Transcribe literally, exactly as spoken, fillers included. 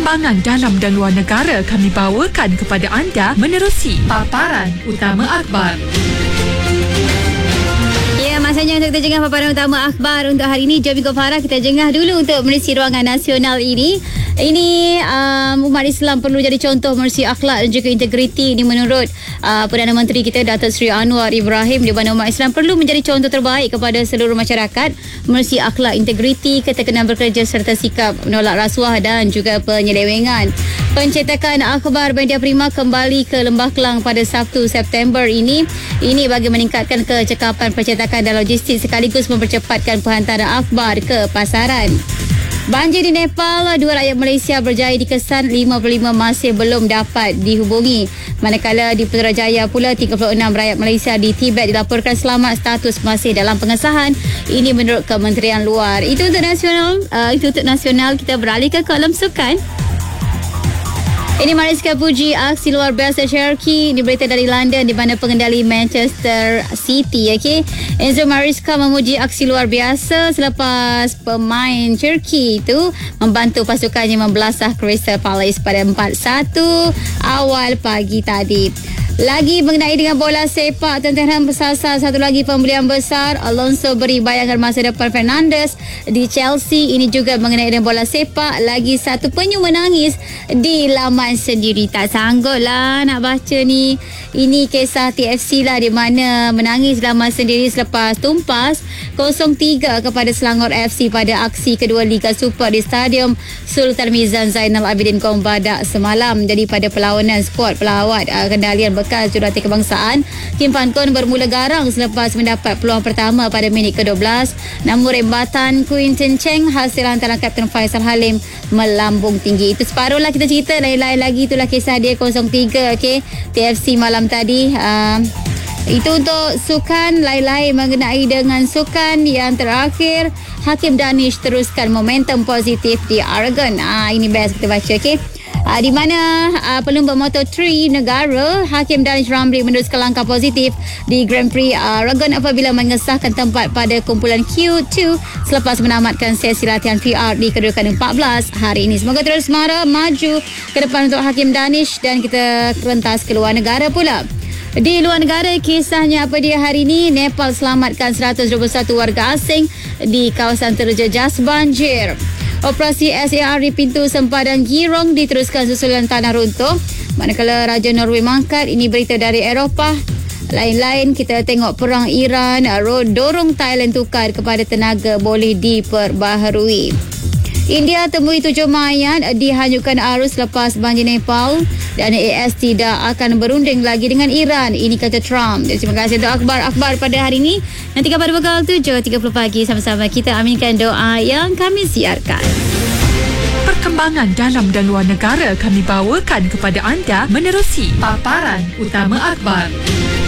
Perkembangan dalam dan luar negara kami bawakan kepada anda menerusi paparan utama akhbar. Ya, masanya untuk kita jengah paparan utama akhbar untuk hari ini. Jom ikut Farah, kita jengah dulu untuk menerusi ruangan nasional ini. Ini um, umat Islam perlu jadi contoh menerusi akhlak dan juga integriti. Ini menurut uh, Perdana Menteri kita Datuk Seri Anwar Ibrahim, di mana umat Islam perlu menjadi contoh terbaik kepada seluruh masyarakat menerusi akhlak, integriti, ketekunan bekerja serta sikap menolak rasuah dan juga penyelewengan. Pencetakan akhbar Media Prima kembali ke Lembah Kelang pada Sabtu September ini. Ini bagi meningkatkan kecekapan pencetakan dan logistik sekaligus mempercepatkan penghantaran akhbar ke pasaran. Banjir di Nepal, dua rakyat Malaysia berjaya dikesan, lima puluh lima masih belum dapat dihubungi. Manakala di Putrajaya pula, tiga puluh enam rakyat Malaysia di Tibet dilaporkan selamat, status masih dalam pengesahan. Ini menurut Kementerian Luar. Itu untuk nasional. Uh, itu untuk nasional. Kita beralih ke kolam sukan. Ini Mariska puji aksi luar biasa Cherokee. Ini berita dari London, di mana pengendali Manchester City, okay? Enzo Mariska memuji aksi luar biasa selepas pemain Cherokee itu membantu pasukannya membelasah Crystal Palace pada empat satu awal pagi tadi. Lagi mengenai dengan bola sepak, Tottenham bersasar satu lagi pembelian besar. Alonso beri bayangan masa depan Fernandes di Chelsea. Ini juga mengenai dengan bola sepak. Lagi satu penyu menangis di laman sendiri. Tak sanggup lah nak baca ni. Ini kisah T F C lah, di mana menangis laman sendiri selepas tumpas kosong tiga kepada Selangor F C pada aksi kedua Liga Super di Stadium Sultan Mizan Zainal Abidin Kombadak semalam. Jadi pada perlawanan skuad pelawat uh, kendalian bekas jurulatih kebangsaan, Kim Pan Kon bermula garang selepas mendapat peluang pertama pada minit ke dua belas. Namun rembatan Quinton Cheng hasil hantaran Kapten Faisal Halim melambung tinggi. Itu separuh lah kita cerita. Lain-lain lagi itulah kisah dia kosong tiga, okay? T F C malam tadi. Uh, itu untuk sukan. Lain-lain mengenai dengan sukan yang terakhir, Hakim Danish teruskan momentum positif di Aragon. Ah, ini best kita baca, okay? Uh, di mana uh, pelumba Moto tiga negara Hakim Danish Ramli meneruskan langkah positif di Grand Prix uh, Aragon apabila mengesahkan tempat pada kumpulan Q dua selepas menamatkan sesi latihan P R di kedudukan empat belas hari ini. Semoga terus mara maju ke depan untuk Hakim Danish, dan kita rentas ke luar negara pula. Di luar negara, kisahnya apa dia hari ini? Nepal selamatkan seratus dua puluh satu warga asing di kawasan terjejas banjir. Operasi S A R di pintu sempadan Girong diteruskan susulan tanah runtuh. Manakala Raja Norway mangkat. Ini berita dari Eropah. Lain-lain, kita tengok perang Iran dorong Thailand tukar kepada tenaga boleh diperbaharui. India temui tujuh mayat dihanyutkan arus lepas banjir Nepal, dan A S tidak akan berunding lagi dengan Iran. Ini kata Trump. Jadi, terima kasih untuk akhbar-akhbar pada hari ini. Nanti pada pukul tujuh tiga puluh pagi sama-sama kita aminkan doa yang kami siarkan. Perkembangan dalam dan luar negara kami bawakan kepada anda menerusi paparan utama akhbar.